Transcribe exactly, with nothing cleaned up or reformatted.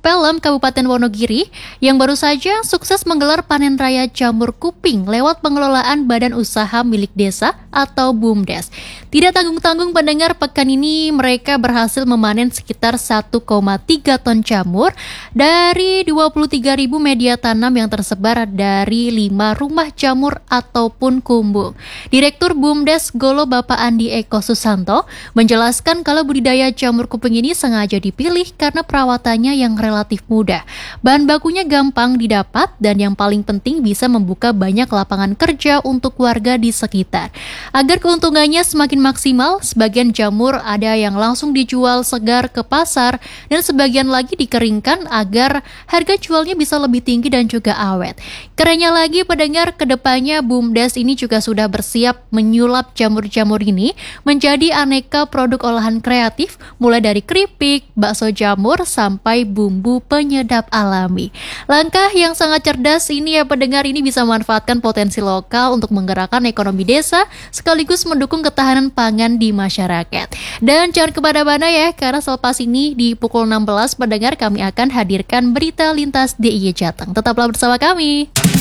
Pelem, Kabupaten Wonogiri, yang baru saja sukses menggelar panen raya jamur kuping lewat pengelolaan Badan Usaha Milik Desa atau BUMDes. Tidak tanggung-tanggung pendengar, pekan ini mereka berhasil memanen sekitar satu koma tiga ton jamur dari dua puluh tiga ribu media tanam yang tersebar dari lima rumah jamur ataupun kumbung. Direktur BUMDes Golo Bapak Andi Eko Susanto menjelaskan kalau budidaya jamur kuping ini sengaja dipilih karena perawatannya yang relatif mudah. Bahan bakunya gampang didapat dan yang paling penting bisa membuka banyak lapangan kerja untuk warga di sekitar. Agar keuntungannya semakin maksimal, sebagian jamur ada yang langsung dijual segar ke pasar dan sebagian lagi dikeringkan agar harga jualnya bisa lebih tinggi dan juga awet. Kerennya lagi, pendengar, kedepannya BUMDes ini juga sudah bersiap menyulap jamur-jamur ini menjadi aneka produk olahan kreatif, mulai dari keripik, bakso jamur, sampai bumbu penyedap alami. Langkah yang sangat cerdas ini ya pendengar, ini bisa memanfaatkan potensi lokal untuk menggerakkan ekonomi desa sekaligus mendukung ketahanan pangan di masyarakat. Dan jangan kemana-mana ya, karena selepas ini di pukul enam belas pendengar kami akan hadirkan berita lintas D I Y Jateng. Tetaplah bersama kami.